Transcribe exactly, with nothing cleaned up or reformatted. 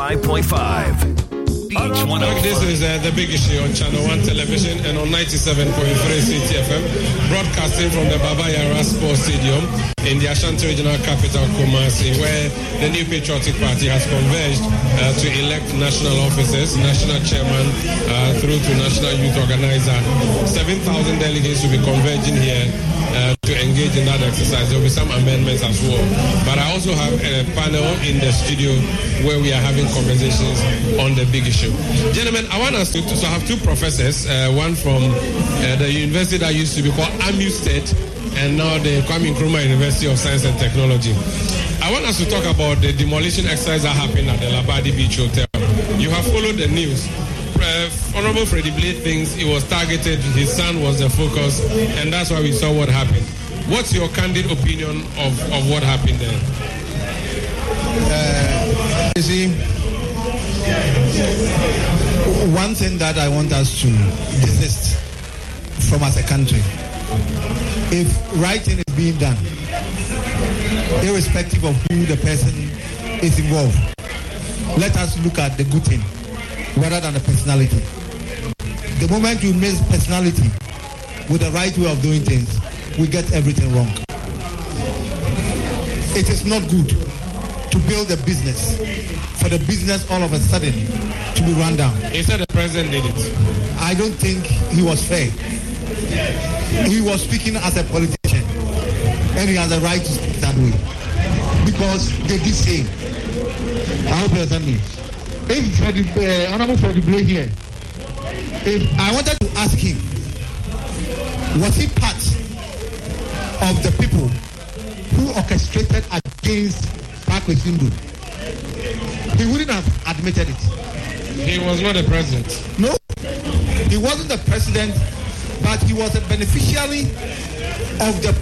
ninety-five point five. Beach one oh five. This is uh, The Big Issue on Channel one Television and on ninety-seven point three C T F M, broadcasting from the Baba Yara Sports Stadium in the Ashanti Regional Capital, Kumasi, where the new Patriotic Party has converged uh, to elect national officers, national chairman, uh, through to national youth organizer. seven thousand delegates will be converging here uh, to engage in that exercise. There will be some amendments as well. But I also have a panel in the studio where we are having conversations on the big issue. Gentlemen, I want us to, to so I have two professors, uh, one from uh, the university that used to be called AMU State, and now the Kwame Nkrumah University of Science and Technology. I want us to talk about the demolition exercise that happened at the Labadi Beach Hotel. You have followed the news. Uh, Honorable Freddie Blade thinks it was targeted, his son was the focus, and that's why we saw what happened. What's your candid opinion of, of what happened there? Uh, you see, one thing that I want us to desist from as a country, if writing is being done, irrespective of who the person is involved, let us look at the good thing rather than the personality. The moment you miss personality with the right way of doing things, we get everything wrong. It is not good to build a business for the business all of a sudden to be run down. He said the president did it. I don't think he was fair. He was speaking as a politician, and he has a right to speak that way because they did say, I hope you understand me. If Freddie, uh, Honorable Freddie Blade here, if I wanted to ask him, was he part of the people who orchestrated against Parkway Sindu? He wouldn't have admitted it. He was not the president. No, he wasn't the president, but he was a beneficiary of the